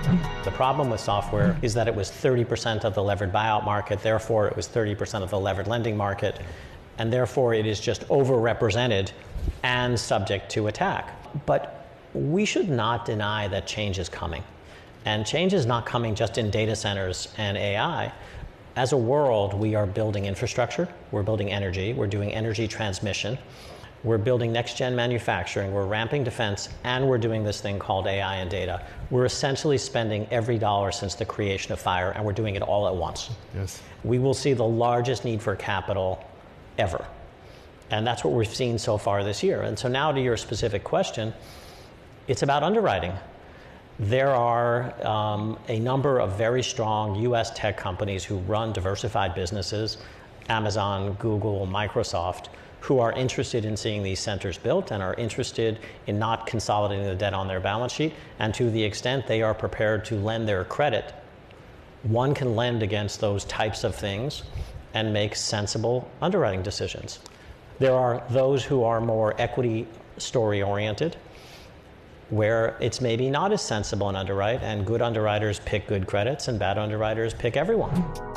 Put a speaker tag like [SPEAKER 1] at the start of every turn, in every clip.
[SPEAKER 1] The problem with software is that it was 30% of the levered buyout market, therefore it was 30% of the levered lending market, and therefore it is just overrepresented and subject to attack. But we should not deny that change is coming. And change is not coming just in data centers and AI. As a world, we are building infrastructure, we're building energy, we're doing energy transmission, we're building next-gen manufacturing, we're ramping defense, and we're doing this thing called AI and data. We're essentially spending every dollar since the creation of FIRE, and we're doing it all at once.
[SPEAKER 2] Yes.
[SPEAKER 1] We will see the largest need for capital ever. And that's what we've seen so far this year. And so now to your specific question, it's about underwriting. There are a number of very strong US tech companies who run diversified businesses, Amazon, Google, Microsoft, who are interested in seeing these centers built and are interested in not consolidating the debt on their balance sheet. And to the extent they are prepared to lend their credit, one can lend against those types of things and make sensible underwriting decisions. There are those who are more equity story oriented, where it's maybe not as sensible an underwrite, and good underwriters pick good credits and bad underwriters pick everyone.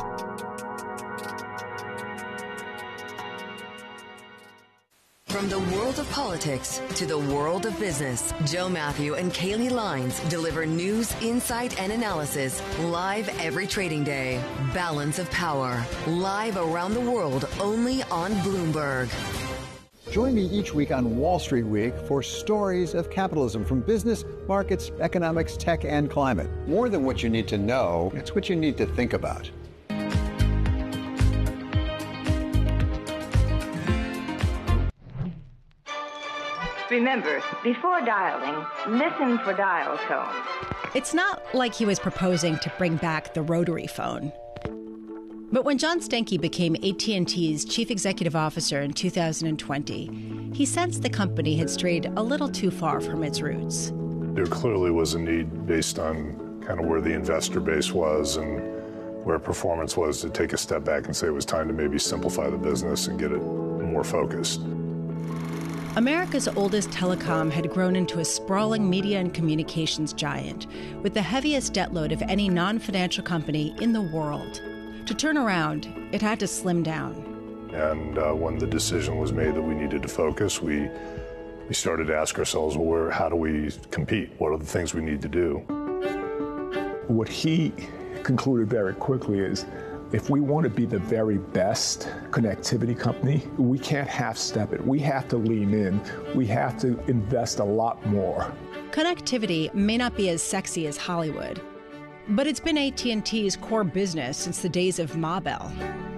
[SPEAKER 3] From the world of politics to the world of business, Joe Matthew and Kaylee Lines deliver news, insight, and analysis live every trading day. Balance of Power, live around the world, only on Bloomberg.
[SPEAKER 4] Join me each week on Wall Street Week for stories of capitalism from business, markets, economics, tech, and climate. More than what you need to know, it's what you need to think about.
[SPEAKER 5] Remember, before dialing, listen for dial tone.
[SPEAKER 6] It's not like he was proposing to bring back the rotary phone. But when John Stankey became AT&T's chief executive officer in 2020, he sensed the company had strayed a little too far from its roots.
[SPEAKER 7] There clearly was a need, based on kind of where the investor base was and where performance was, to take a step back and say it was time to maybe simplify the business and get it more focused.
[SPEAKER 6] America's oldest telecom had grown into a sprawling media and communications giant with the heaviest debt load of any non-financial company in the world. To turn around, it had to slim down.
[SPEAKER 7] And when the decision was made that we needed to focus, we started to ask ourselves, well, how do we compete? What are the things we need to do?
[SPEAKER 8] What he concluded very quickly is, if we want to be the very best connectivity company, we can't half-step it. We have to lean in. We have to invest a lot more.
[SPEAKER 6] Connectivity may not be as sexy as Hollywood, but it's been AT&T's core business since the days of Ma Bell.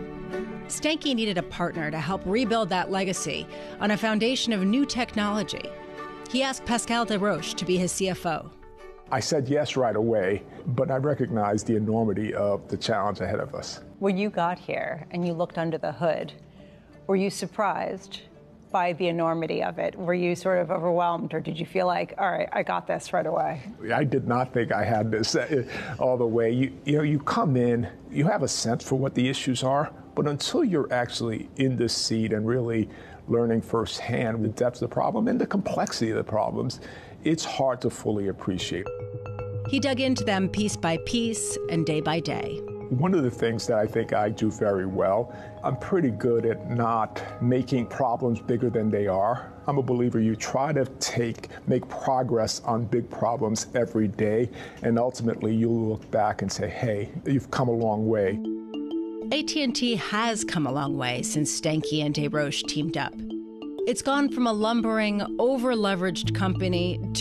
[SPEAKER 6] Stankey needed a partner to help rebuild that legacy on a foundation of new technology. He asked Pascal Desroches to be his CFO.
[SPEAKER 8] I said yes right away, but I recognized the enormity of the challenge ahead of us.
[SPEAKER 9] When you got here and you looked under the hood, were you surprised by the enormity of it? Were you sort of overwhelmed, or did you feel like, all right, I got this right away?
[SPEAKER 8] I did not think I had this all the way. You come in, you have a sense for what the issues are, but until you're actually in this seat and really learning firsthand the depth of the problem and the complexity of the problems, it's hard to fully appreciate.
[SPEAKER 6] He dug into them piece by piece and day by day.
[SPEAKER 8] One of the things that I think I do very well, I'm pretty good at not making problems bigger than they are. I'm a believer you try to make progress on big problems every day, and ultimately you'll look back and say, hey, you've come a long way.
[SPEAKER 6] AT&T has come a long way since Stankey and Desroches teamed up. It's gone from a lumbering, over-leveraged company